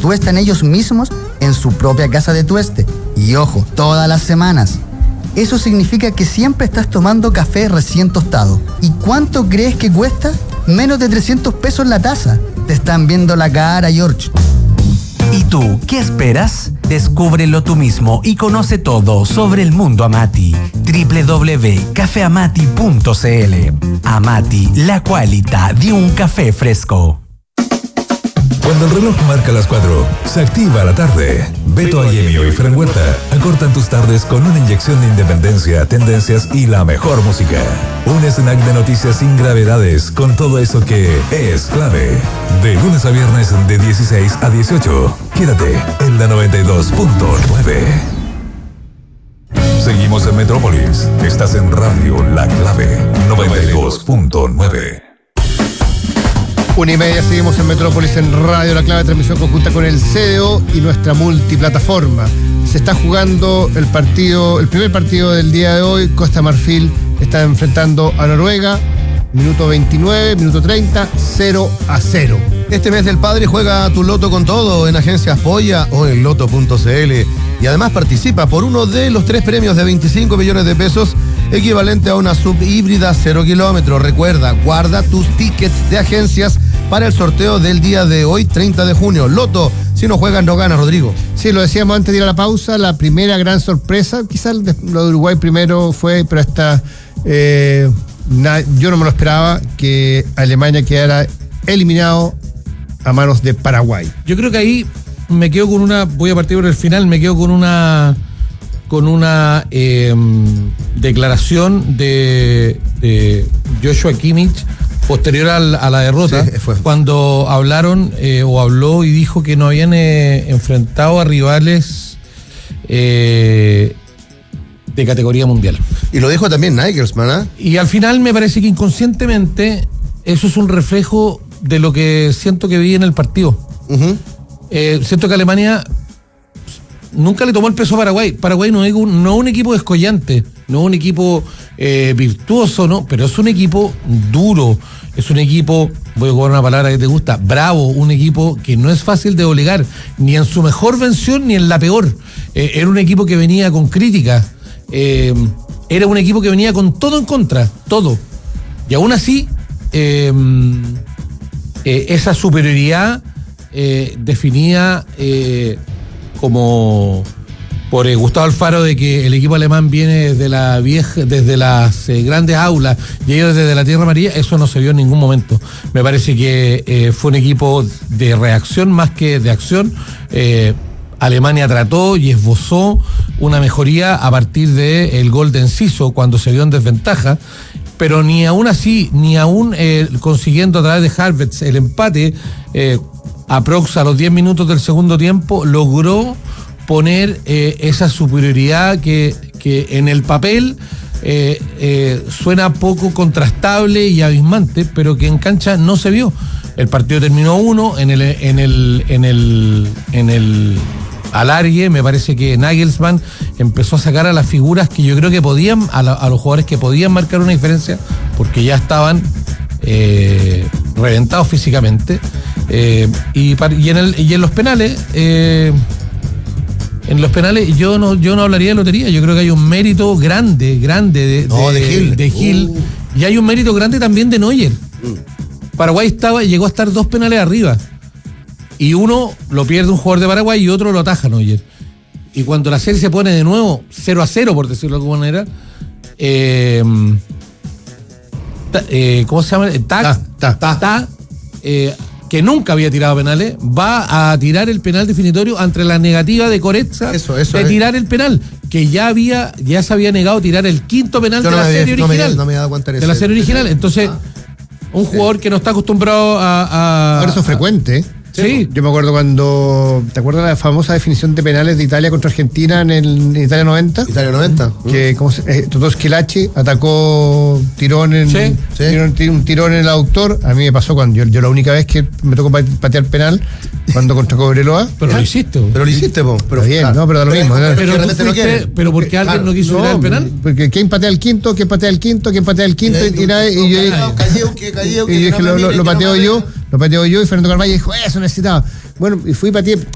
tuestan ellos mismos en su propia casa de tueste. Y ojo, todas las semanas. Eso significa que siempre estás tomando café recién tostado. ¿Y cuánto crees que cuesta? Menos de 300 pesos la taza. Te están viendo la cara, George. ¿Y tú, qué esperas? Descúbrelo tú mismo y conoce todo sobre el mundo Amati. www.cafeamati.cl. Amati, la qualità di un café fresco. Cuando el reloj marca las 4, se activa la tarde. Beto Ayemio y Fran Huerta acortan tus tardes con una inyección de independencia, tendencias y la mejor música. Un snack de noticias sin gravedades, con todo eso que es clave. De lunes a viernes de 16 a 18. Quédate en la 92.9. Seguimos en Metrópolis. Estás en Radio La Clave 92.9. 1:30, seguimos en Metrópolis en Radio La Clave, transmisión conjunta con el CDO y nuestra multiplataforma. Se está jugando el primer partido del día de hoy. Costa Marfil está enfrentando a Noruega. Minuto 29, minuto 30, 0-0. Este mes del padre juega tu loto con todo en Agencias Polla o en loto.cl. Y además participa por uno de los 3 premios de 25 millones de pesos, equivalente a una sub híbrida 0 kilómetros. Recuerda, guarda tus tickets de agencias para el sorteo del día de hoy, 30 de junio. Loto, si no juegas, no ganas, Rodrigo. Sí, lo decíamos antes de ir a la pausa, la primera gran sorpresa, quizás lo de Uruguay primero fue, pero esta yo no me lo esperaba, que Alemania quedara eliminado a manos de Paraguay. Yo creo que ahí me quedo con voy a partir por el final, me quedo con una declaración de Joshua Kimmich posterior a la derrota, sí, cuando habló y dijo que no habían enfrentado a rivales de categoría mundial. Y lo dijo también Nagelsmann, ¿eh? Y al final me parece que inconscientemente eso es un reflejo de lo que siento que vi en el partido. Uh-huh. Siento que Alemania nunca le tomó el peso a Paraguay. Paraguay no es un equipo descollante, no es un equipo virtuoso, no, pero es un equipo duro, es un equipo, voy a jugar una palabra que te gusta, bravo, un equipo que no es fácil de doblegar, ni en su mejor versión ni en la peor. Era un equipo que venía con crítica, era un equipo que venía con todo en contra, todo. Y aún así, esa superioridad definida como por Gustavo Alfaro, de que el equipo alemán viene desde las grandes aulas y ellos desde la tierra amarilla, eso no se vio en ningún momento. Me parece que fue un equipo de reacción más que de acción. Alemania trató y esbozó una mejoría a partir del gol de Enciso cuando se vio en desventaja, pero ni aún así, consiguiendo a través de Havertz el empate, aprox a los 10 minutos del segundo tiempo logró poner esa superioridad que en el papel suena poco contrastable y abismante, pero que en cancha no se vio. El partido terminó 1 en el alargue. Me parece que Nagelsmann empezó a sacar a las figuras que yo creo que podían, a los jugadores que podían marcar una diferencia, porque ya estaban reventados físicamente. Y en los penales, yo no hablaría de lotería. Yo creo que hay un mérito grande de Gil, y hay un mérito grande también de Neuer. Paraguay llegó a estar 2 penales arriba, y uno lo pierde un jugador de Paraguay y otro lo ataja Neuer. Y cuando la serie se pone de nuevo 0-0, por decirlo de alguna manera, ¿cómo se llama? Que nunca había tirado penales, va a tirar el penal definitorio ante la negativa de Coretza de tirar el penal, que ya se había negado a tirar el 5º penal de la serie original. No me he dado cuenta de la serie original. Entonces, un jugador que no está acostumbrado a Pero eso es frecuente. Sí. Yo me acuerdo cuando... ¿Te acuerdas de la famosa definición de penales de Italia contra Argentina en Italia 90? Italia 90. Que Totò Schillaci atacó un tirón en el aductor. A mí me pasó cuando yo la única vez que me tocó patear penal, cuando contra Cobreloa. Pero lo hiciste. Pero bien, no, pero da lo mismo. Pero ¿por qué alguien no quiso tirar el penal? Porque ¿quién patea el quinto? ¿Quién patea el quinto? Y yo dije, lo pateo yo, y Fernando Carvalho dijo, eso necesitaba. Bueno, y fui y pateé.